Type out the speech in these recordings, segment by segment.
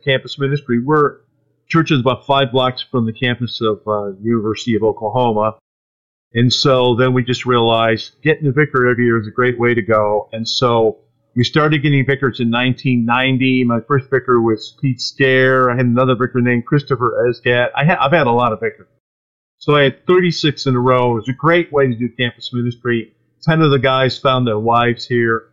campus ministry. Church is about 5 blocks from the campus of University of Oklahoma. And so then we just realized getting a vicar every year is a great way to go. And so we started getting vicars in 1990. My first vicar was Pete Scare. I had another vicar named Christopher Esgat. I've had a lot of vicars. So I had 36 in a row. It was a great way to do campus ministry. 10 of the guys found their wives here.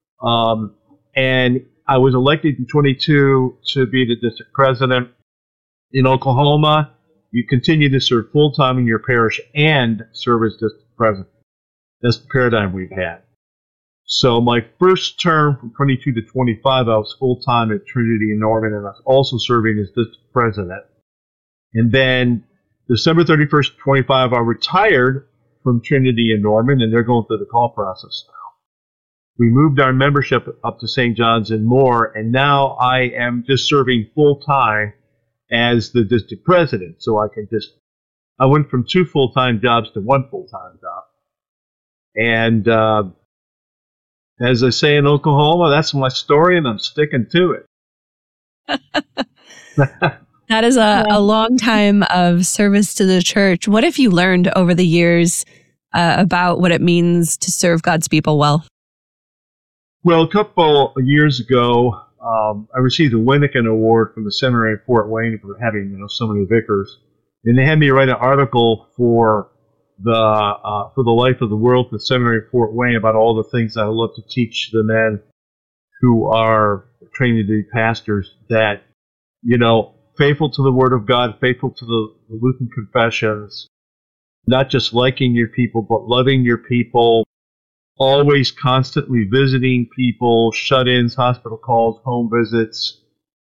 And I was elected in 22 to be the district president. In Oklahoma, you continue to serve full-time in your parish and serve as district president. That's the paradigm we've had. So my first term from 22 to 25, I was full-time at Trinity in Norman, and I was also serving as district president. And then December 31st, 25, I retired from Trinity in Norman, and they're going through the call process now. We moved our membership up to St. John's and more, and now I am just serving full-time as the district president. So I went from 2 full-time jobs to 1 full-time job. And as I say in Oklahoma, that's my story, and I'm sticking to it. That is a long time of service to the church. What have you learned over the years about what it means to serve God's people well? Well, a couple of years ago, I received a Winnikin Award from the seminary in Fort Wayne for having so many vicars, and they had me write an article for the Life of the World for the seminary in Fort Wayne about all the things I love to teach the men who are trained to be pastors. That faithful to the Word of God, faithful to the Lutheran confessions, not just liking your people but loving your people. Always constantly visiting people, shut-ins, hospital calls, home visits,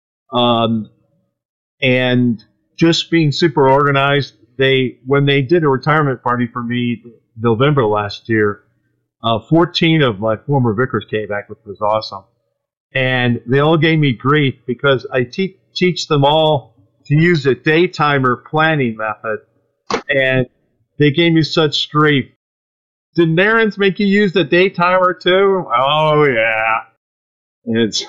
and just being super organized. When they did a retirement party for me November last year, 14 of my former vicars came back, which was awesome. And they all gave me grief because I teach them all to use the day timer planning method, and they gave me such grief. Did Narrans make you use the day timer too? Oh, yeah. It's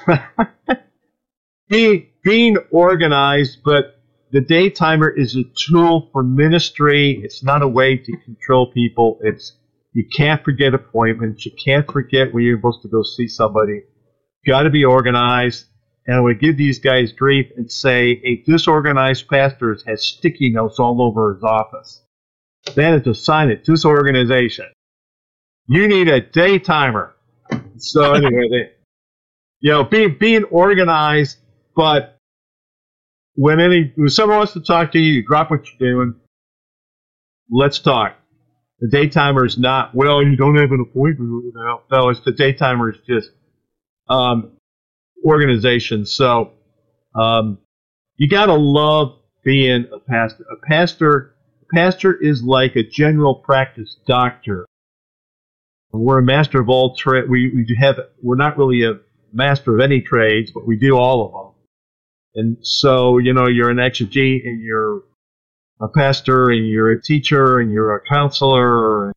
being organized, but the day timer is a tool for ministry. It's not a way to control people. You can't forget appointments. You can't forget when you're supposed to go see somebody. You got to be organized. And I would give these guys grief and say a disorganized pastor has sticky notes all over his office. That is a sign of disorganization. You need a day timer. So anyway, being organized, but when someone wants to talk to you, you drop what you're doing. Let's talk. The day timer is not, you don't have an appointment. No, it's the day timer is just organization. So you got to love being a pastor. A pastor is like a general practice doctor. We're a master of all trades. We're not really a master of any trades, but we do all of them. And so, you're an exegete, and you're a pastor, and you're a teacher, and you're a counselor.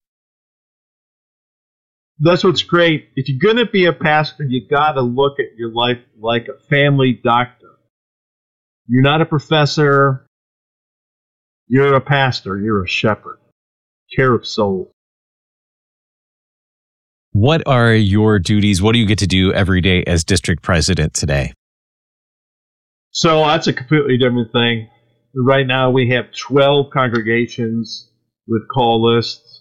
That's what's great. If you're going to be a pastor, you got to look at your life like a family doctor. You're not a professor. You're a pastor. You're a shepherd. Care of souls. What are your duties? What do you get to do every day as district president today? So that's a completely different thing. Right now we have 12 congregations with call lists.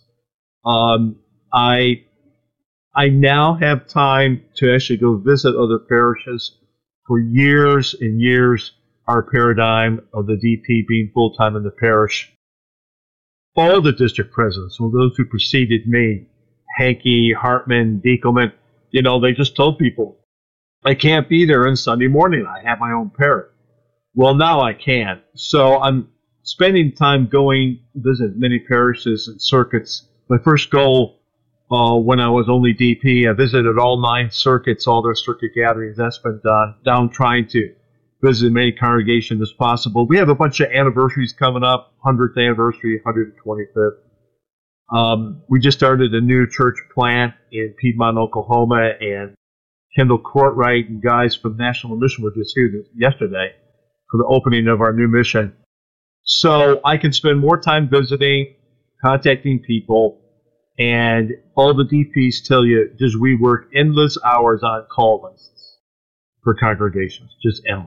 I now have time to actually go visit other parishes. For years and years, our paradigm of the DP being full-time in the parish, all the district presidents, well, those who preceded me, Hankey, Hartman, Dekelman, they just told people, I can't be there on Sunday morning. I have my own parish. Well, now I can. So I'm spending time going visit many parishes and circuits. My first goal when I was only DP, I visited all 9 circuits, all their circuit gatherings. That's been done. Now I'm trying to visit as many congregations as possible. We have a bunch of anniversaries coming up, 100th anniversary, 125th. We just started a new church plant in Piedmont, Oklahoma, and Kendall Courtright and guys from National Mission were just here yesterday. for the opening of our new mission. So I can spend more time visiting, contacting people, and all the DPs tell you just we work endless hours on call lists for congregations, just endless.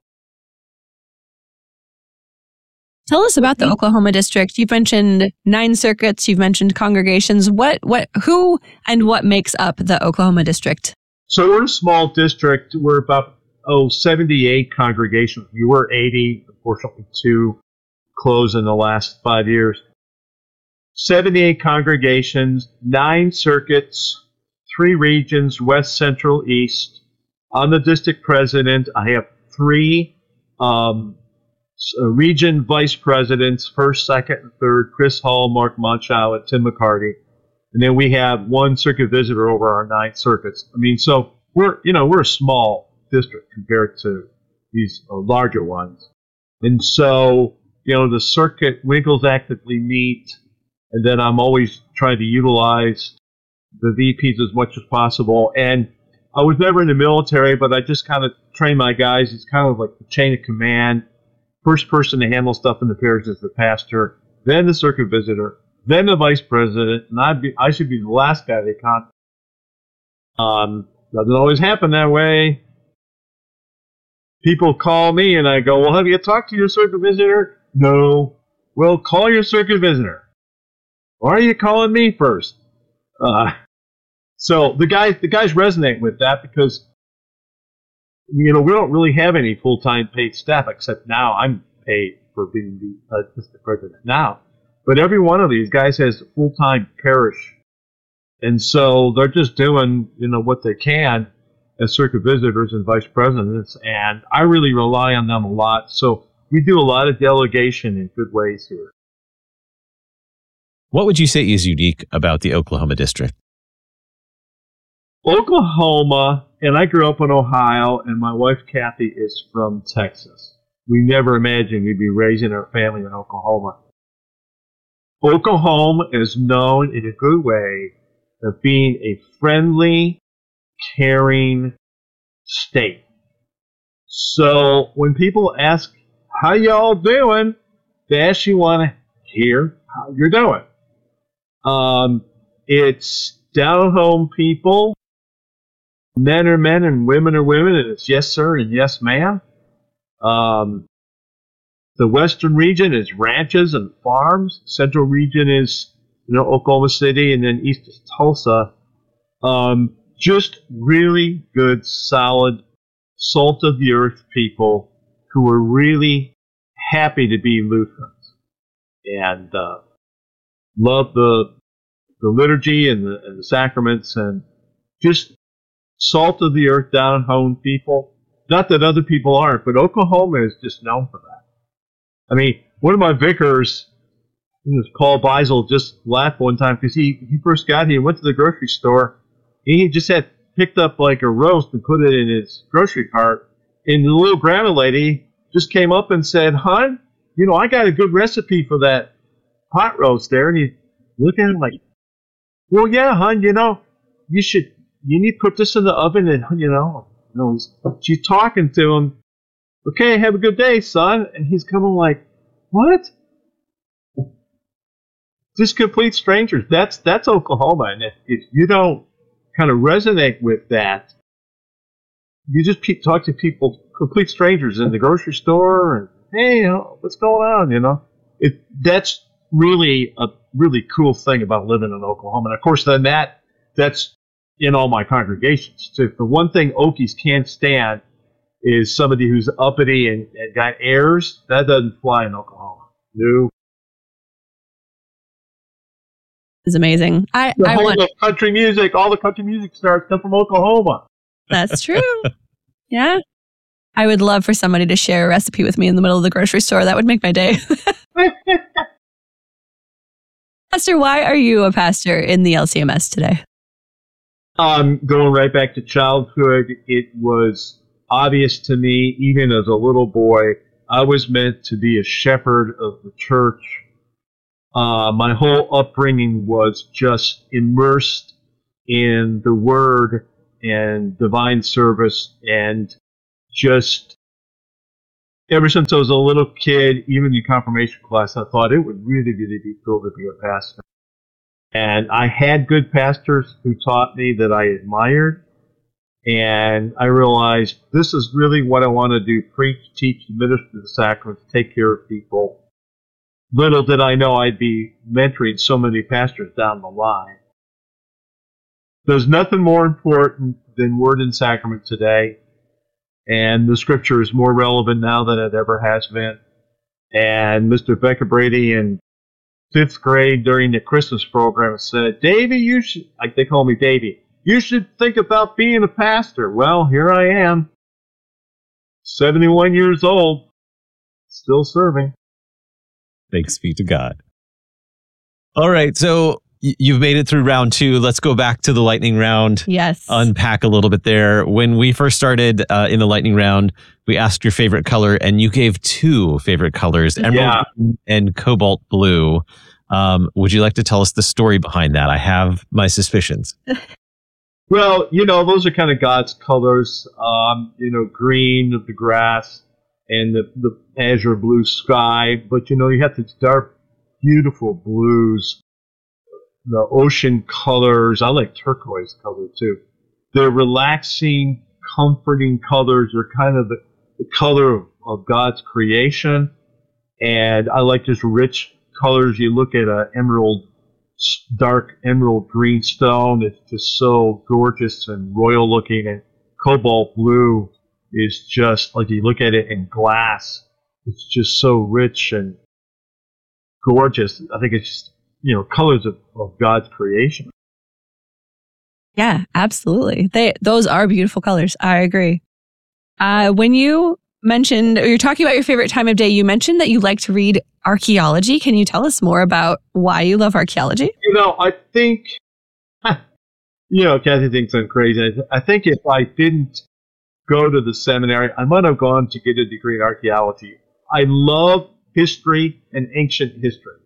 Tell us about the Oklahoma district. You've mentioned 9 circuits. You've mentioned congregations. Who and what makes up the Oklahoma district? So we're a small district. We're about 78 congregations. We were 80. Unfortunately, 2 closed in the last 5 years. 78 congregations, 9 circuits, 3 regions, west, central, east. I'm the district president. I have 3 region vice presidents, first, second, and third, Chris Hall, Mark Monchow, and Tim McCarty. And then we have 1 circuit visitor over our 9 circuits. I mean, so we're a small district compared to these larger ones. And so, the circuit wiggles actively meet, and then I'm always trying to utilize the VPs as much as possible. And I was never in the military, but I just kind of train my guys. It's kind of like the chain of command. First person to handle stuff in the parish is the pastor, then the circuit visitor, then the vice president, and I should be the last guy they contact. Doesn't always happen that way. People call me and I go, well, have you talked to your circuit visitor? No. Well, call your circuit visitor. Why are you calling me first? So the guys resonate with that because we don't really have any full-time paid staff, except now I'm paid for being the district president now. But every one of these guys has a full-time parish. And so they're just doing, what they can as circuit visitors and vice presidents. And I really rely on them a lot. So we do a lot of delegation in good ways here. What would you say is unique about the Oklahoma district? Oklahoma, and I grew up in Ohio, and my wife Kathy is from Texas. We never imagined we'd be raising our family in Oklahoma. Oklahoma is known in a good way of being a friendly, caring state. So when people ask, how y'all doing? They actually want to hear how you're doing. It's down-home people. Men are men and women are women, and it's yes, sir, and yes, ma'am. The western region is ranches and farms. Central region is, Oklahoma City, and then east is Tulsa. Just really good, solid, salt-of-the-earth people who are really happy to be Lutherans and love the liturgy and the sacraments, and just salt of the earth, down home people. Not that other people aren't, but Oklahoma is just known for that. I mean, one of my vicars, Paul Beisel, just laughed one time because he first got here, went to the grocery store, and he just had picked up like a roast and put it in his grocery cart. And the little grandma lady just came up and said, "Hon, I got a good recipe for that pot roast there." And he looked at him like, "Well, yeah, hon, you need to put this in the oven," and, she's talking to him. "Okay, have a good day, son." And he's coming like, "What?" Just complete strangers. That's Oklahoma. And if you don't kind of resonate with that, you just talk to people, complete strangers in the grocery store, and, "Hey, what's going on?" That's really a really cool thing about living in Oklahoma. And of course, then that's in all my congregations. So the one thing Okies can't stand is somebody who's uppity and got airs. That doesn't fly in Oklahoma. No. It's amazing. I want country music. All the country music stars come from Oklahoma. That's true. Yeah. I would love for somebody to share a recipe with me in the middle of the grocery store. That would make my day. Pastor, why are you a pastor in the LCMS today? Going right back to childhood, it was obvious to me, even as a little boy, I was meant to be a shepherd of the church. My whole upbringing was just immersed in the Word and divine service, and just ever since I was a little kid, even in confirmation class, I thought it would really, really be cool to be a pastor. And I had good pastors who taught me that I admired. And I realized this is really what I want to do: preach, teach, minister the sacraments, take care of people. Little did I know I'd be mentoring so many pastors down the line. There's nothing more important than Word and Sacrament today. And the Scripture is more relevant now than it ever has been. And Mr. Becker Brady in 5th grade during the Christmas program said, "Davy, you should," like they call me Davy, "you should think about being a pastor." Well, here I am, 71 years old, still serving. Thanks be to God. All right, so you've made it through round 2. Let's go back to the lightning round. Yes. Unpack a little bit there. When we first started in the lightning round, we asked your favorite color, and you gave 2 favorite colors, emerald and cobalt blue. Would you like to tell us the story behind that? I have my suspicions. Well, those are kind of God's colors. Green of the grass and the azure blue sky. But, you have the dark, beautiful blues, the ocean colors. I like turquoise color, too. The relaxing, comforting colors are kind of the color of God's creation. And I like just rich colors. You look at an dark emerald green stone. It's just so gorgeous and royal looking. And cobalt blue is just like you look at it in glass. It's just so rich and gorgeous. I think it's just, colors of God's creation. Yeah, absolutely. Those are beautiful colors. I agree. When you mentioned, or you're talking about your favorite time of day, you mentioned that you like to read archaeology. Can you tell us more about why you love archaeology? I think, Kathy thinks I'm crazy. I think if I didn't go to the seminary, I might have gone to get a degree in archaeology. I love history and ancient history.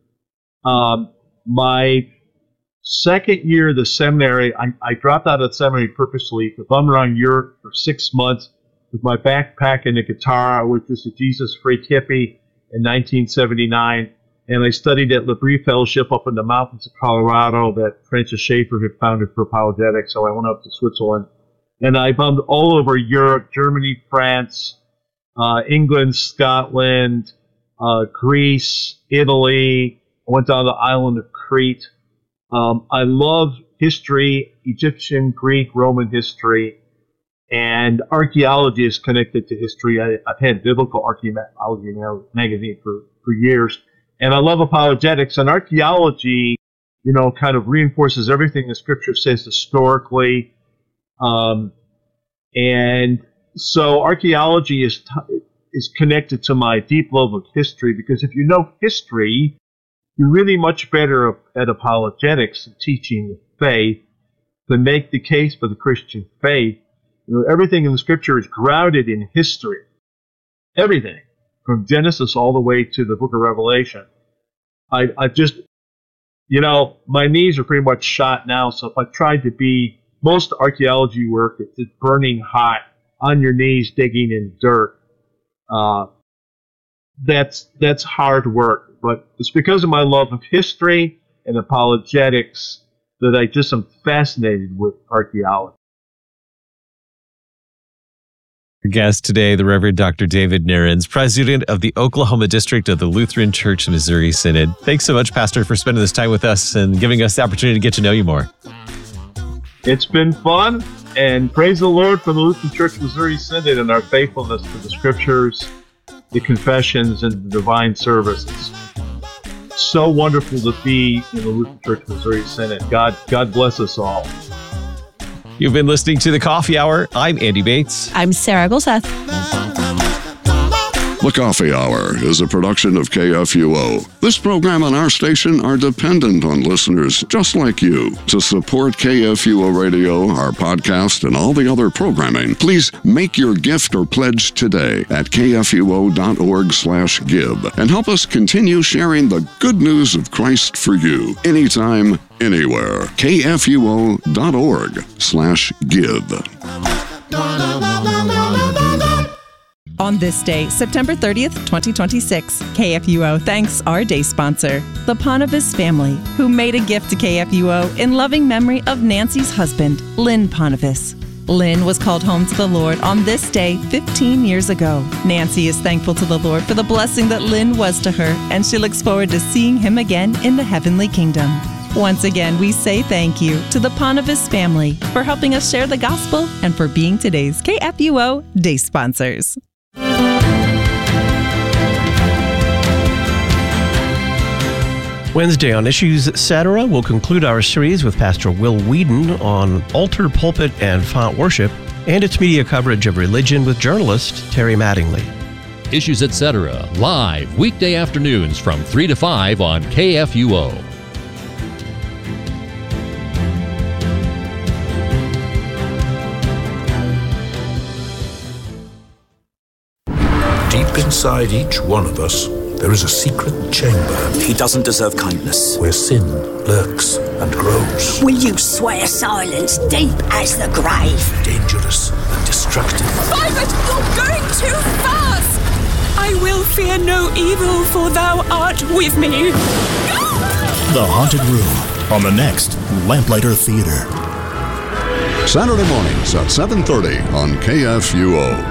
My second year of the seminary, I dropped out of the seminary purposely to bum around Europe for 6 months with my backpack and a guitar. I was just a Jesus freak hippie in 1979, and I studied at L'Abri Fellowship up in the mountains of Colorado that Francis Schaeffer had founded for apologetics. So I went up to Switzerland, and I bummed all over Europe: Germany, France, England, Scotland, Greece, Italy. I went down to the island of Crete. I love history, Egyptian, Greek, Roman history, and archaeology is connected to history. I've had Biblical Archaeology magazine for years, and I love apologetics. And archaeology, kind of reinforces everything the Scripture says historically. And so archaeology is connected to my deep love of history, because if you know history, you're really much better at apologetics and teaching the faith to make the case for the Christian faith. Everything in the Scripture is grounded in history. Everything, from Genesis all the way to the book of Revelation. I just, my knees are pretty much shot now, so if I tried to be, most archaeology work, it's just burning hot, on your knees digging in dirt. That's hard work. But it's because of my love of history and apologetics that I just am fascinated with archaeology. Our guest today, the Reverend Dr. David Narins, president of the Oklahoma District of the Lutheran Church Missouri Synod. Thanks so much, Pastor, for spending this time with us and giving us the opportunity to get to know you more. It's been fun, and praise the Lord for the Lutheran Church Missouri Synod and our faithfulness to the Scriptures, the confessions, and the divine services. So wonderful to be in the Lutheran Church Missouri Synod. God bless us all. You've been listening to The Coffee Hour. I'm Andy Bates. I'm Sarah Golseth. The Coffee Hour is a production of KFUO. This program and our station are dependent on listeners just like you. To support KFUO Radio, our podcast, and all the other programming, please make your gift or pledge today at kfuo.org/give and help us continue sharing the good news of Christ for you anytime, anywhere. kfuo.org/give. On this day, September 30th, 2026, KFUO thanks our day sponsor, the Ponovis family, who made a gift to KFUO in loving memory of Nancy's husband, Lynn Ponovis. Lynn was called home to the Lord on this day 15 years ago. Nancy is thankful to the Lord for the blessing that Lynn was to her, and she looks forward to seeing him again in the heavenly kingdom. Once again, we say thank you to the Ponovis family for helping us share the gospel and for being today's KFUO day sponsors. Wednesday on Issues Etc. we'll conclude our series with Pastor Will Whedon on altar, pulpit, and font worship, and its media coverage of religion with journalist Terry Mattingly. Issues Etc. live weekday afternoons from 3 to 5 on KFUO. Deep inside each one of us, there is a secret chamber. He doesn't deserve kindness. Where sin lurks and grows. Will you swear silence deep as the grave? Dangerous and destructive. Violet, you're going too fast! I will fear no evil, for thou art with me. The Haunted Room on the next Lamplighter Theater. Saturday mornings at 7:30 on KFUO.